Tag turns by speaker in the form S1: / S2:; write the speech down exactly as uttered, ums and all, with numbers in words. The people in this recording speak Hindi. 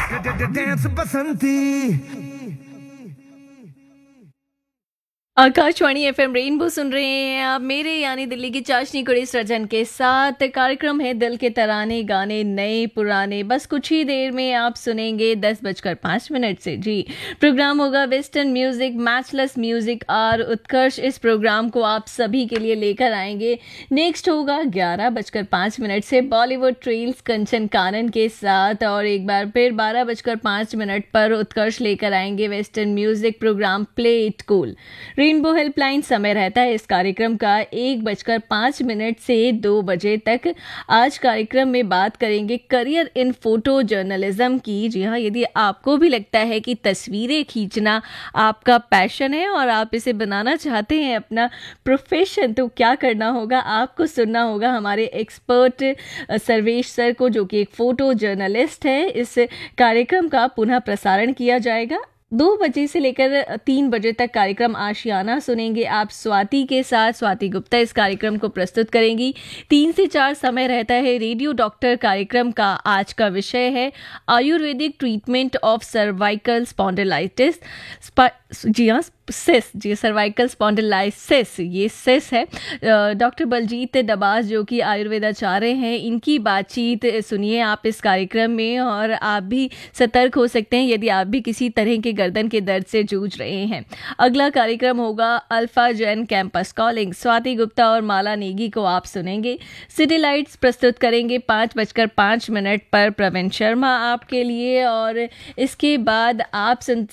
S1: डांस बसंती।
S2: आकाशवाणी एफएम रेनबो सुन रहे हैं आप मेरे यानी दिल्ली की चाशनी कुड़ी सृजन के साथ। कार्यक्रम है दिल के तराने गाने नए पुराने। बस कुछ ही देर में आप सुनेंगे दस बजकर पाँच मिनट से जी प्रोग्राम होगा वेस्टर्न म्यूजिक मैचलेस म्यूजिक और उत्कर्ष इस प्रोग्राम को आप सभी के लिए लेकर आएंगे। नेक्स्ट होगा ग्यारह बजकर पाँच मिनट से बॉलीवुड ट्रेल्स कंचन कानन के साथ और एक बार फिर बारह बजकर पाँच मिनट पर उत्कर्ष लेकर आएंगे western music programme play it cool. Rainbow helpline समय रहता है इस कार्यक्रम का एक बजकर पाँच मिनट से दो बजे तक। आज कार्यक्रम में बात करेंगे करियर इन फोटो जर्नलिज्म की। जी हाँ, यदि आपको भी लगता है कि तस्वीरें खींचना आपका पैशन है और आप इसे बनाना चाहते हैं अपना प्रोफेशन, तो क्या करना होगा, आपको सुनना होगा हमारे एक्सपर्ट सर्वेश सर को, जो कि एक फोटो जर्नलिस्ट है। इस कार्यक्रम का पुनः प्रसारण किया जाएगा दो बजे से लेकर तीन बजे तक। कार्यक्रम आशियाना सुनेंगे आप स्वाति के साथ। स्वाति गुप्ता इस कार्यक्रम को प्रस्तुत करेंगी। तीन से चार समय रहता है रेडियो डॉक्टर कार्यक्रम का। आज का विषय है Ayurvedic treatment of cervical spondylitis. जी हाँ, सिस जी सर्वाइकल स्पॉन्डिलाइसिस, ये सिस है। डॉक्टर बलजीत डबास जो कि आयुर्वेदाचार्य हैं, इनकी बातचीत सुनिए आप इस कार्यक्रम में और आप भी सतर्क हो सकते हैं यदि आप भी किसी तरह के गर्दन के दर्द से जूझ रहे हैं। अगला कार्यक्रम होगा alpha Jain campus calling. Swati Gupta और माला नेगी को आप सुनेंगे। सिटी लाइट्स प्रस्तुत करेंगे पाँच बजकर पाँच मिनट पर प्रवीण शर्मा आपके लिए। और इसके बाद आप सुन